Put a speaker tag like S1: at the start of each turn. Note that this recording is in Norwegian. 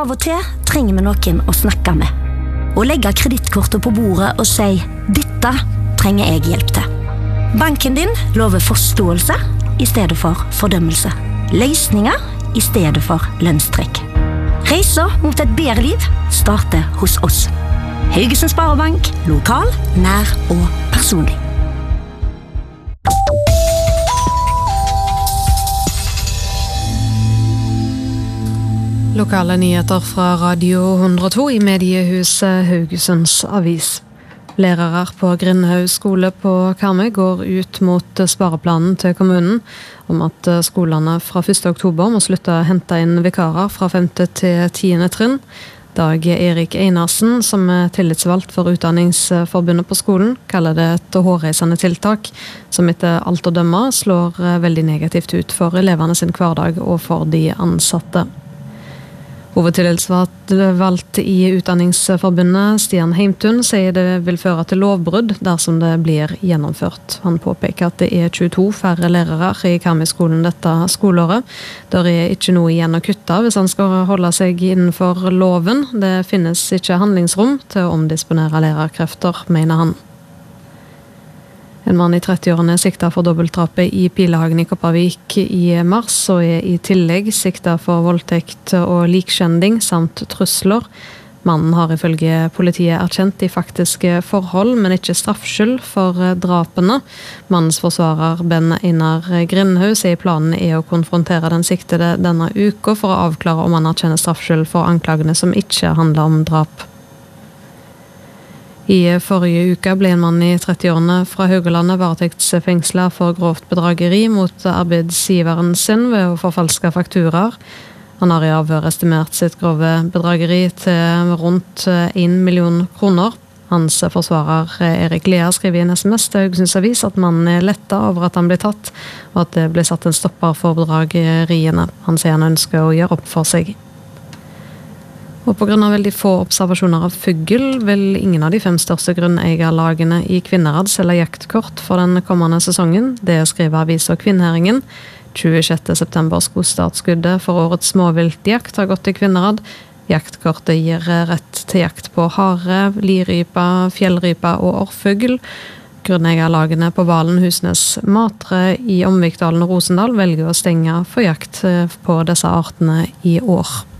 S1: Av og til trenger vi noen å snakke med. Og legge kredittkortet på bordet og si, dette trenger jeg hjelp til. Banken din lover forståelse i stedet for fordømmelse. Løsninger i stedet for lønnstrekk. Reisa mot et bedre liv starter hos oss. Haugesund Sparebank, lokal, nær og personlig.
S2: Lokale nyheter fra Radio 102 i mediehuset Haugesunds Avis. Lærere på Grindhaug skole på Karmøy går ut mot spareplanen til kommunen om at skolene fra 1. oktober må slutte å hente inn vikarer fra 5. til 10. trinn. Dag Erik Einarsen, som er tillitsvalgt for Utdanningsforbundet på skolen, kaller det et hårreisende tiltak, som etter alt å dømme slår veldig negativt ut for elevene sin hverdag og for de ansatte. Hovedtillitsvalgt i Utdanningsforbundet, Stian Heimtun, sier det vil føre til lovbrudd dersom det blir gjennomført. Han påpeker at det er 22 færre lærere i Karmøy-skolen dette skoleåret. Der er ikke noe igjen å kutte hvis han skal holde seg innenfor loven. Det finnes ikke handlingsrom til å omdisponere lærerkrefter, mener han. En mann i 30-årene siktet for dobbeltdrapet i Pilehagen i Kopervik i mars, og er i tillegg siktet for voldtekt og likskjending samt trusler. Mannen har ifølge politiet erkjent de faktiske forhold, men ikke straffskyld for drapene. Mannens forsvarer Ben Einar Grindhaug sier planen er å konfrontere den siktede denne uka for å avklare om han erkjenner straffskyld for anklagene som ikke handler om drap. I forrige uke ble en mann i 30-årene fra Haugalandet varetektsfengslet for grovt bedrageri mot arbeidsgiveren sin ved å forfalske fakturaer. Han har i avhør estimert sitt grove bedrageri til rundt 1 million kroner. Hans forsvarer Erik Lea skriver i en SMS til Haugesunds Avis at mannen er lettet over at han ble tatt, og at det ble satt en stopper for bedrageriene. Han sier han ønsker å gjøre opp for seg. Og på grunn av veldig få observasjoner av fugl vil ingen av de 5 største grunneierlagene i Kvinnherad selge jaktkort for den kommende sesongen. Det skriver avisen Kvinnherringen. 26. september skulle startskuddet for årets småviltjakt ha gått til Kvinnherad. Jaktkortet gir rett til jakt på hare, lirype, fjellrype og orrfugl. Grunneierlagene på Valen, Husnes, Matre i Omvikdalen og Rosendal velger å stenge for jakt på disse artene i år.